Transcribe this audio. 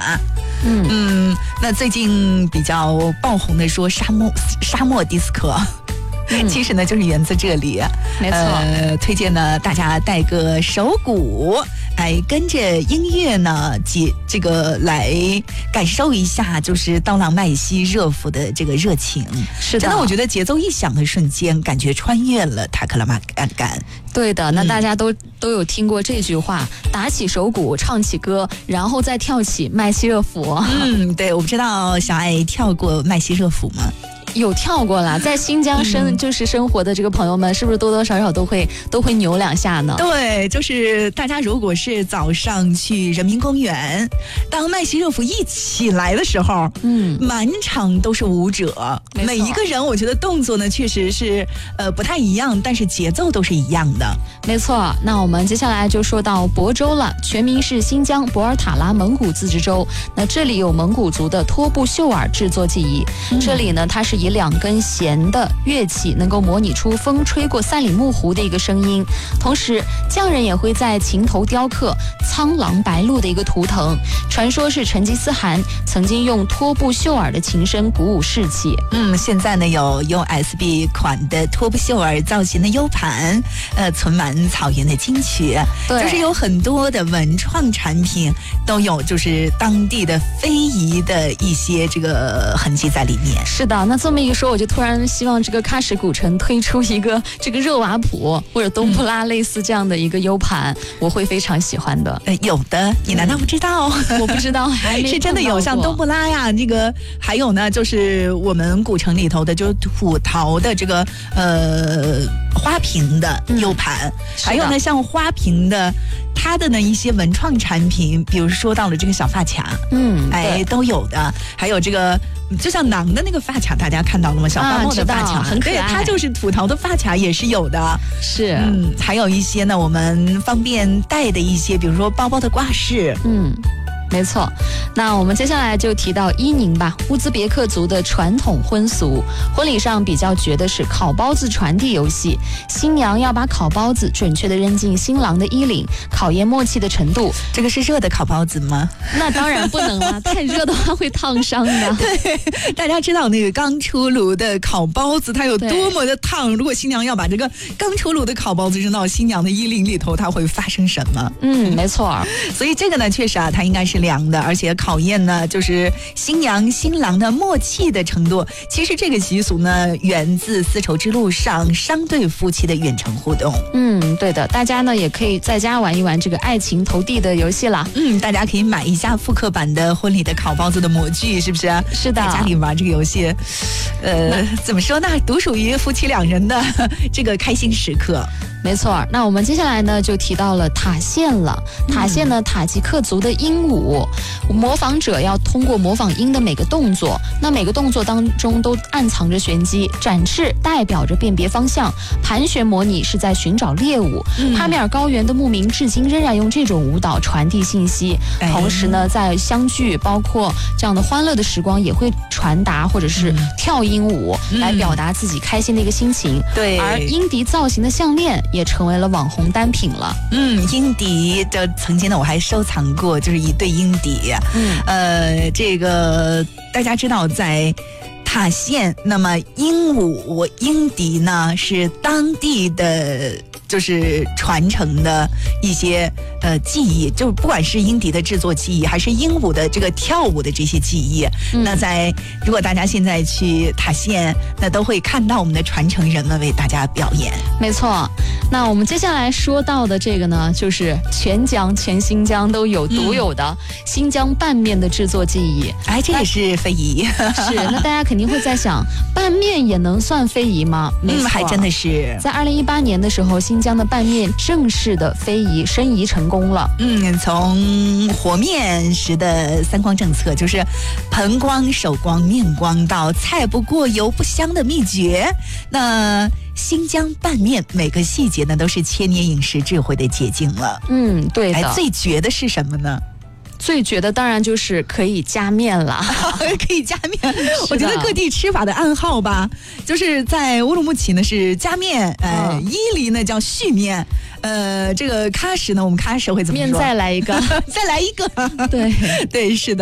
那最近比较爆红的说沙漠迪斯科。其实呢，就是源自这里， 没错。 推荐呢，大家带个手鼓，哎，跟着音乐呢，这个来感受一下，就是刀郎麦西热敷的这个热情。 是的， 真的，我觉得节奏一响的瞬间，感觉穿越了塔克拉玛干。 对的，那大家都有听过这句话：打起手鼓，唱起歌，然后再跳起麦西热敷。 对，我不知道小爱跳过麦西热敷吗？ 有跳过啦，在新疆就是生活的这个朋友们，是不是多多少少都会扭两下呢？ 对，就是大家如果是早上去人民公园，当麦西热敷一起来的时候，满场都是舞者，每一个人我觉得动作呢确实是不太一样，但是节奏都是一样的。 没错，那我们接下来就说到亳州了，全名是新疆博尔塔拉蒙古自治州。那这里有蒙古族的托布秀尔制作技艺，这里呢它是以2根弦的乐器能够模拟出风吹过赛里木湖的一个声音，同时匠人也会在琴头雕刻苍狼白鹿的一个图腾，传说是成吉思汗曾经用托布秀尔的琴声鼓舞士气。 现在呢有用 SB 款的托布秀尔造型的 U 盘，存满草原的金曲， 对， 就是有很多的文创产品都有就是当地的非遗的一些这个痕迹在里面。 是的，那这么一说，我就突然希望这个喀什古城推出一个这个热瓦普或者冬不拉类似这样的一个 U 盘，我会非常喜欢的。 有的，你难道不知道？ 我不知道，还没是真的有，像冬不拉呀，这个还有呢，就是我们古城里头的，就是土陶的这个花瓶的 U 盘，还有呢，像花瓶的。它的呢一些文创产品，比如说到了这个小发卡，都有的，还有这个就像囊的那个发卡，大家看到了吗？小花帽的发卡， 很可爱， 对，它就是土陶的发卡，也是有的。 是， 还有一些呢，我们方便带的一些，比如说包包的挂饰， 没错，那我们接下来就提到伊宁吧，乌兹别克族的传统婚俗，婚礼上比较绝的是烤包子传递游戏，新娘要把烤包子准确地扔进新郎的衣领，考验默契的程度。 这个是热的烤包子吗？ 那当然不能了，太热的话会烫伤的。 对，大家知道那个刚出炉的烤包子它有多么的烫，如果新娘要把这个刚出炉的烤包子扔到新娘的衣领里头，它会发生什么？ 没错。 所以这个呢，确实啊，它应该是凉的，而且考验呢就是新娘新郎的默契的程度。其实这个习俗呢源自丝绸之路上商队夫妻的远程互动。 对的，大家呢也可以在家玩一玩这个爱情投递的游戏啦。 大家可以买一下复刻版的婚礼的烤包子的模具，是不是？ 是的， 在家里玩这个游戏，怎么说呢？独属于夫妻2人的这个开心时刻。 没错，那我们接下来呢就提到了塔县了。塔县呢，塔吉克族的鹰舞，模仿者要通过模仿鹰的每个动作，那每个动作当中都暗藏着玄机。展翅代表着辨别方向，盘旋模拟是在寻找猎物。帕米尔高原的牧民至今仍然用这种舞蹈传递信息，同时呢，在相聚包括这样的欢乐的时光，也会传达或者是跳鹰舞来表达自己开心的一个心情。 对， 而鹰笛造型的项链也成为了网红单品了。 鹰笛的曾经呢我还收藏过，就是一对鹰笛。这个大家知道在塔县，那么鹦鹉鹰笛呢是当地的就是传承的一些技艺，就不管是鹰笛的制作技艺，还是鹦鹉的这个跳舞的这些技艺，那如果大家现在去塔县，那都会看到我们的传承人们为大家表演。 没错，那我们接下来说到的这个呢，就是全新疆都有独有的新疆拌面的制作技艺。 这也是非遗。 是，那大家肯定会在想，拌面也能算非遗吗？没错， 还真的是。 在2018年的时候，新疆的拌面正式的非遗申遗成功了。 从和面时的3光政策，就是盆光、手光、面光，到菜不过油不香的秘诀。那新疆拌面每个细节呢，都是千年饮食智慧的结晶了。 对的。 最绝的是什么呢？ 最绝的当然就是可以加面了。 可以加面。我觉得各地吃法的暗号吧，就是在乌鲁木齐呢是加面，伊犁呢叫续面，这个喀什呢，我们喀什会怎么说？ 面再来一个。 再来一个。 对， 是的。